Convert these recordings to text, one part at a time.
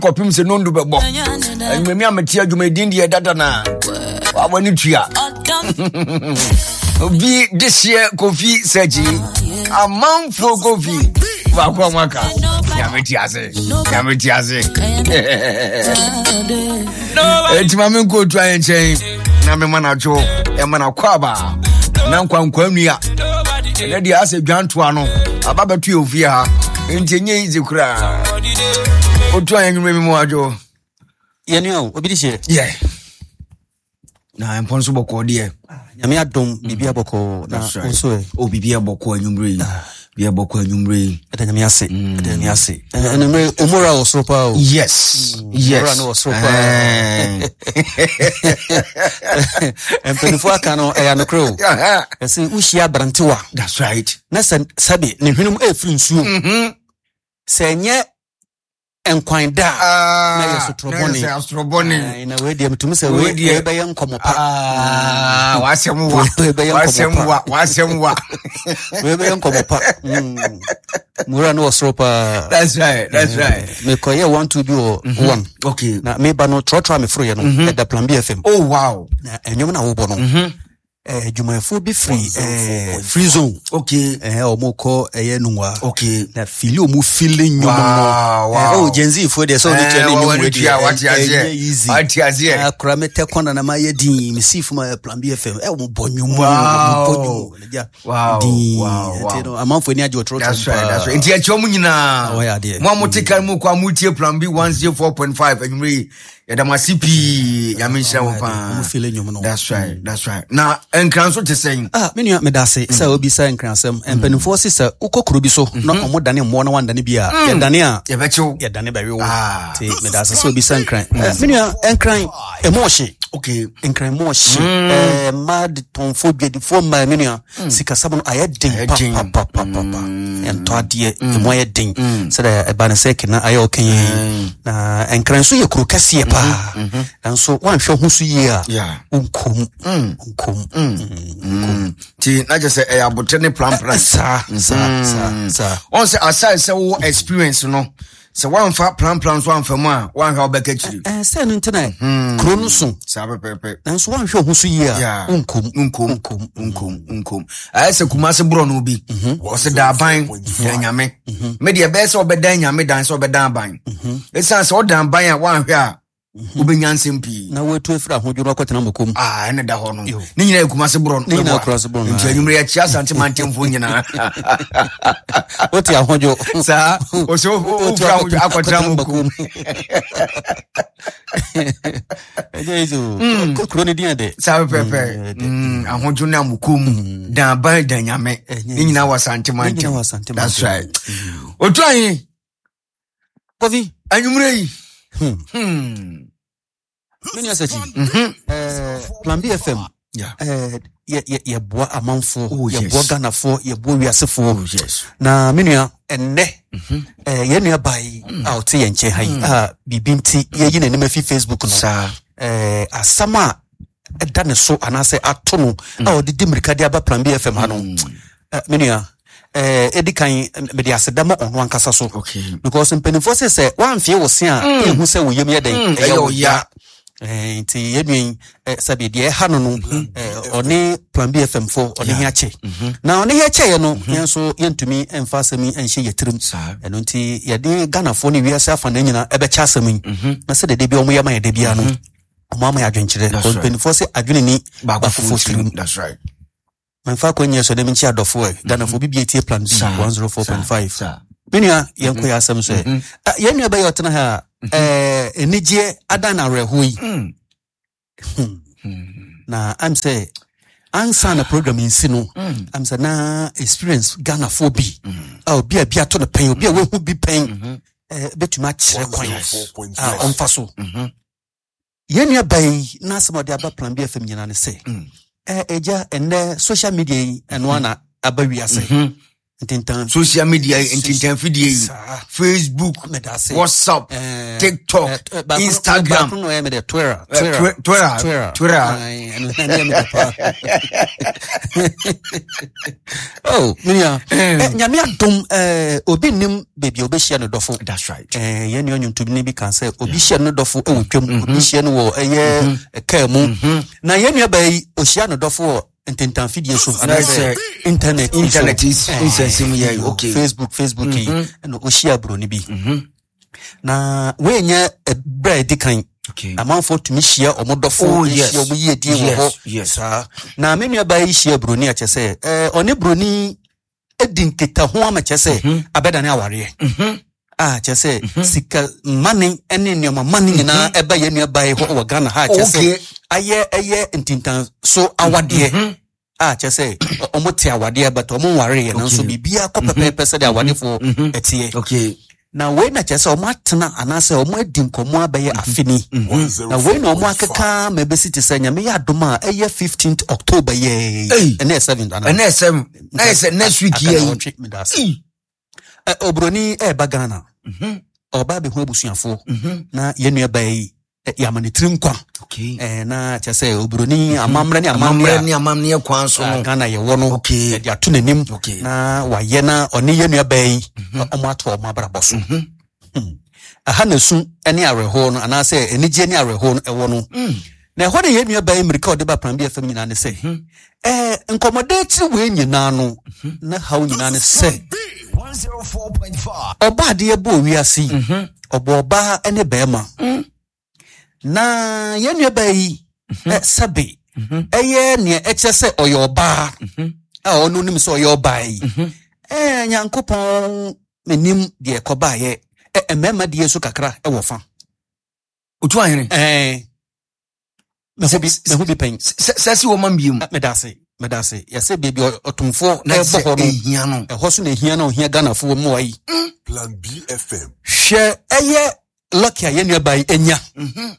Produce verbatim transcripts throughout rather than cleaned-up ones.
kopim se no ndu bebo enwemi ametia dwumadin de dada na wabani tua obi this year Kofi Seji a man for Kofi wa kwa mwaka yametia se yametia se eti mame ko tua enchen na me mana cho e mana kwaba na nkwa nkwa nua e de ase dwantoa no ababetu ofie ha entenye ize kura otu anya nweme mu ajo ye ni o obi di se yeah na emponso boko de nyame adom bibia boko na onso e o bibia boko anwumre bibia boko anwumre eda nyame ase eda nyame ase enumre omora osropa o yes yes omora no osropa empenifo aka no e ya no kro ese uhia brantewa that's right na sabe ne hwenum e firi nsuo mhm senye enkwanda na yesotroboni na yesotroboni na we dem tumi se we e be yenkomopa ah wasemwa wasemwa wasemwa we be yenkomopa mura no osropa that's right that's right me koye want to be one okay na me ba no trotro me fro ye no e da plan B F M oh wow na enyom na wo bo no mhm eh jumafo be free eh free zone okay eh omoko eye nuwa okay na fili omu feeling nyom no eh o genzi fo de so ni tele nyom ready what easy what easy akura mete kona na maye din misifu ma plan B F M eh omu bonyum mu wow wow you know amanfo ni ajo trotro that's right that's right ntia chom nyina mo amotika mu kwa mutie plan B one oh four point five enyumre yadamasipi yamisha wopa omu feeling nyom no that's right that's right na enkranso te saying ah me nua me dase say obi say enkransem empanifo se say ukokuro bi so na omo dane mo na wandane bia ye dane a ye becho ye dane ba we wo te me dase say obi say enkran me nua enkran emoshi okay enkran emoshi eh mad tonfo biedifo ma me nua sika sabon ayedin pa pa pa pa ento ade emo ayedin say da e ba na say kina ayo kan na enkran so ye kuro kase pa nso wan hwe ho so yi a unkom unkom Mm. Ti na just say e abotene plan plan sa sa sa sa on say aside say wo experience no say one fa plan plan so anfa mu a one ha obeka chiri eh say no ntina kro no so sa pepepe nso wan hwe ho so yi a unkom unkom unkom unkom unkom ai say kumase bro no bi wo say da ban da nyame me de be say obeda nyame dan say obeda ban e say say odan ban a wan hwe a ubenyanse mpi na wetu efra hodwo akotena mokom ah ene da ho no ni nyina ekumase bro no ni nyina cross bro no nti anyumre ya chia sante mantemfo nyina oti ahodwo sa o so ufra akotena mokom ejeju kokro ni dia de sa pepe mm ahodwo na mokom dan ban dan nyame ni nyina wasante mantem that's right otu ayi Kofi anyumre yi Hmm. Hmm. Many are saying, eh, Plan B F M. Yeah. Eh, ye ye ye boa amanfo, oh, ye yes. boa Ghana fo, ye boa wiasefo. Oh yes. Na minua enne. Eh, ye nua bai out ye nche hai. Ah, bibinti ye yine ne mafi Facebook no. Sa. Eh, asama eda ne so anase ato no. Ah, odi di mirika de aba Plan B F M ha no. Eh, minua eh edikan me de asedamo ono ankasa so okay because mpenifo se se wan fie wo se a ehu se wo yem ye den e yo ya eh nti yedwen sabe de ha no no eh oni Plan B F M fo oni hi ache na oni hi ache ye no yenso yentumi emfa asemi enhye yetirim eno nti ye de Ghana fo ni wiase afa na nyina ebe cha asemi na se de de bi omo ye ma ye de bia no omo ama ya adwenkyere because mpenifo se adwene ni ba fo firim that's right manfa kwenye so dem nchi adofo e Ghana fo bibia tie Plan B one oh four point five minia yenko ya asem so e yenua ba yotena ha eh enije adana rehoyi na I'm say answer na program insi no I'm say na experience Ghana fo bi ah bia bia to no pen bia we hu bi pen eh betuma kire kwan ah onfa so yenua bai na asem de aba Plan B F M nyina ne say eh eja enne social media eno ana abawi ase Ntintan social media ntintan fidie Facebook, WhatsApp, uh, TikTok, uh, uh, back, Instagram, back, back, back, Twitter, uh, Twitter, Twitter, Twitter, Twitter. Oh, Minia, nyame adom eh obi nim baby obi hia no dofo. That's right. Eh ye ne onyu ntumi bi kan say obi hia no dofo e wotwam, obi hia no wo eye ka mu. Na ye nua bai o hia no dofo Ntintan fidie so anase internet internet is insensitive here. Okay. Facebook Facebook mm-hmm. and o share bro ni bi. Mhm. Na we nya e bra di kan. Okay. Amanfo to me share omodofo share omo ye die wo ho. Yes. Na me nua ba share bro ni a chese eh one bro ni edin keta ho ama chese abeda ne aware. Mhm. Ah chese sika money ene ne ma money na eba ye nua ba ho wo Ghana ha chese aye aye ntintan so awade. Ah chese omote awade but omo ware ye na so bibia kopepepe se de awade fo etie. Okay. Na we na chese omo atena anase omo edi nkomo abaye afini. Na we na omo akeka mebesi te senya me ya adoma eye fifteenth October ye. Ene seventh ana. Ene seventh. Na ese next week ye. Eh obroni e bagana. Mhm. Oba be ho abusuafo. Na ye nua bai ya manitrim kwa. Okay. Eh na chese obroni amamre ni amamre ni amamne kwan so no. Ghana ye wo no. Okay. Ya to nanim. Na waye na oni ye nua bai omo ato omo abrabo so. Mhm. Aha na su ene areho no anase enije ni areho no ewo no. Na ho de ye nua bai America de ba Plan B F M nyina ne se. Eh nkomodate we nyina no na hawo nyina ne se. one oh four point five Oba de ebo wiase. Mhm. Obo oba ene bema. Na ye nua bai eh sabe. Eye ne eche se oyoba. Ah onu nim se oyoba yi. Eh nyankopon menim de ekoba ye. Eh emema de yesu kakra e wo fa. Otu ahene. Eh me hobi me hobi pen. Sesi wo man biem. Medase. Medase yase baby otumfo na ebo ho no ehia no e ho so na ehia na ohia Ghana fo mo ayi Plan B F M hwe eye lucky aye nua bai enya mhm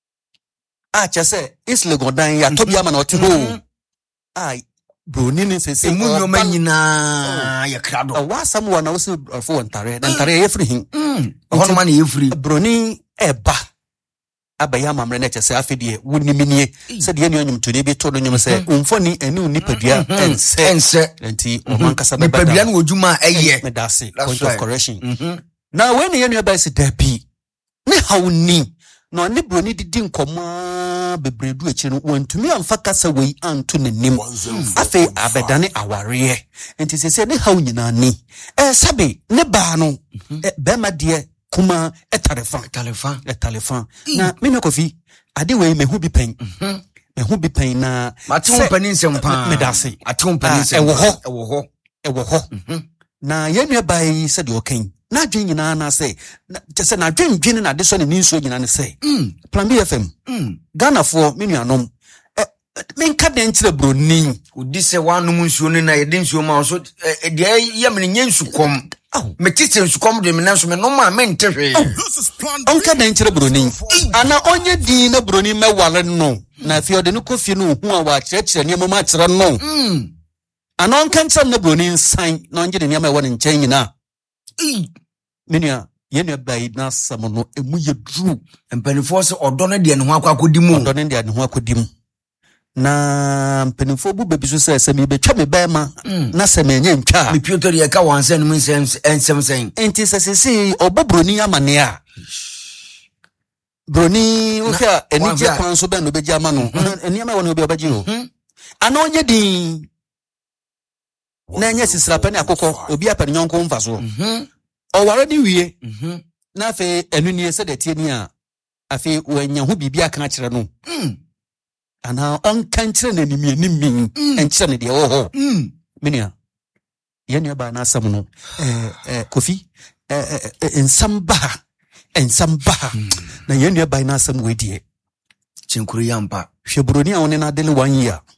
a chese isle godan ya tobi ama na otiho ai broni ni sese emu nyoma nyina ya krado o wasam wa na wo se fo ntare ntare ye free hin ho no ma na ye free broni eba abaya mamre na chese afedie woniminie se de enu anyum to de bi to no nyum se umfoni eni unipadua ense ense enti o man kasa be padua na woduma eye me dase point of correction na when enu aba se dabi ne hawni no ne broni didi nkoma bebredu echi no wantumi amfa kasa wei anto nanim afi abedane aware enti se se ne haw nyina ni eh sabe ne ba no be ma de kuma etalefan etalefan etalefan na me na kofi ade we me hu bi pen mhm me hu bi pen na mate hu panin sempa me dase ate hu panin sempa e wo ho e wo ho e wo ho na ye nua bai se de okan na dwen nyina na se te se na dwen dwen na de so ne nsuo nyina ne se Plan B F M Ghana fo me nuanom men ka den kire broni odi se wanum nsuo ne na ye de nsuo ma so de ye me nye nsukom me tete nsukom de me na so me no ma me ntehwe onka den kire broni ana onye din na broni mewale no na fi ode no kofi no hu a wa kire kire ne ma kire no mm ana onka nkyem na broni nsan na onje de ne ma ewo ne nkyɛn nyina menua ye nua bai na samo no emu ye dru mpanifo se odo no de ne ho akakodi mu odo no de ne ho akodi mu na mpanifo bu bebi so se se me betwa me ba ma na se me nya ntwa me Piotr ye ka wanse no nsem ensem sen enti se se se obobroni amane a broni o fia enije kwan so be no beji ama no eni ama woni obi obaji o ana onye din na nya sisira pa ne akokɔ obi apani nyonko mfa so mhm o ware di wie mhm na fe enu nie se de tie ni a afi wanya ho bibia kan akire no mhm ana on kan kire na nimi nimi en kire ne de wo ho mhm menia ye ne ba na asam no eh eh kofi eh ensamba ensamba na ye ne ba na asam we die chinkuru yampa hwebroni a woni na dele one year